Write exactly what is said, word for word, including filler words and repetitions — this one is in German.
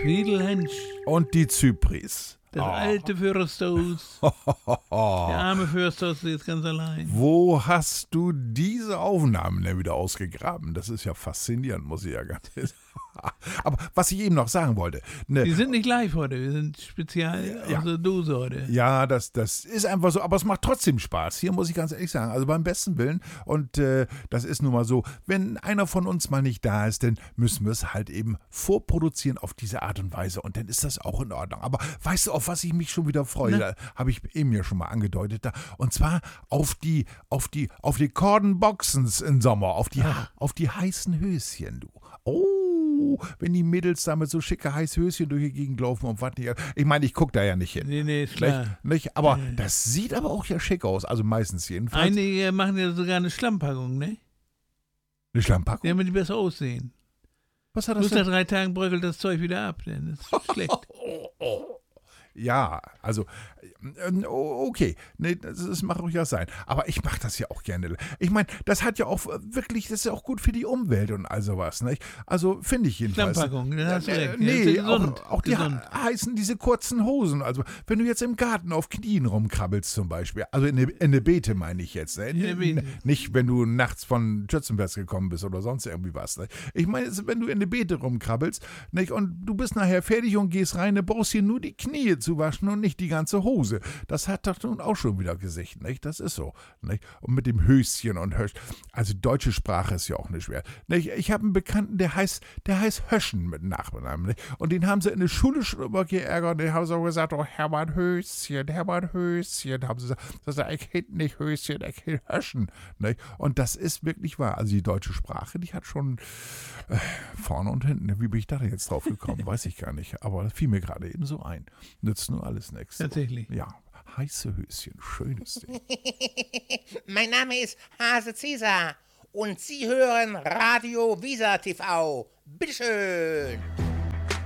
Friedelhensch. Und die Zypris. Das Oh. alte Fürsthaus. Der arme Fürsthaus ist jetzt ganz allein. Wo hast du diese Aufnahmen denn wieder ausgegraben? Das ist ja faszinierend, muss ich ja ganz Aber was ich eben noch sagen wollte. Ne, Wir sind nicht live heute, wir sind spezial Ja. aus der Dose heute. ja, das, das ist einfach so, aber es macht trotzdem Spaß. Hier muss ich ganz ehrlich sagen, also beim besten Willen. Und äh, das ist nun mal so, wenn einer von uns mal nicht da ist, dann müssen wir es halt eben vorproduzieren auf diese Art und Weise. Und dann ist das auch in Ordnung. Aber weißt du, auf was ich mich schon wieder freue? Da habe ich eben ja schon mal angedeutet. Da, und zwar auf die, auf die, auf die Cordon Boxens im Sommer, auf die, auf die heißen Höschen, du. Oh, wenn die Mädels da mit so schicke heiße Höschen durch die Gegend laufen und was nicht. Ich meine, ich gucke da ja nicht hin. Nee, nee, ist klar. Nicht, nicht, aber das sieht aber auch ja schick aus, also meistens jedenfalls. Einige machen ja sogar eine Schlammpackung, ne? Eine Schlammpackung? Damit die besser aussehen. Was hat Bloß das nach denn? drei Tagen bröckelt das Zeug wieder ab, denn das ist schlecht. Ja, also, ähm, okay, nee, das, das mag ruhig ja sein. Aber ich mache das ja auch gerne. Ich meine, das hat ja auch wirklich, das ist ja auch gut für die Umwelt und all sowas, nicht? Also, finde ich jedenfalls. Schlammpackung, dann hast du recht. Nee, Das ist ja auch, gesund, auch die gesund. he- heißen diese kurzen Hosen. Also, wenn du jetzt im Garten auf Knien rumkrabbelst zum Beispiel, also in der in der Beete meine ich jetzt, ne? In der Beete. Nicht, wenn du nachts von Schützenfest gekommen bist oder sonst irgendwie was. Ne? Ich meine, jetzt, wenn du in der Beete rumkrabbelst, nicht? Und du bist nachher fertig und gehst rein, dann brauchst du hier nur die Knie zu waschen und nicht die ganze Hose. Das hat doch nun auch schon wieder Gesicht, nicht? Das ist so, nicht? Und mit dem Höschen und Hösch. Also deutsche Sprache ist ja auch nicht schwer. Nicht? Ich habe einen Bekannten, der heißt, der heißt Höschen mit Nachnamen, nicht? Und den haben sie in der Schule schon immer geärgert. Die haben so gesagt, oh Hermann Höschen, Hermann Höschen, haben sie gesagt. Das ist ein Kind nicht Höschen, ein Kind Höschen, nicht? Und das ist wirklich wahr. Also die deutsche Sprache, die hat schon äh, vorne und hinten. Wie bin ich da denn jetzt drauf gekommen? Weiß ich gar nicht. Aber das fiel mir gerade eben so ein. Nützt nur alles nichts. Tatsächlich. Ja, heiße Höschen, schönes Ding. Mein Name ist Hase Cäsar und Sie hören Radio Visa T V. Bitteschön.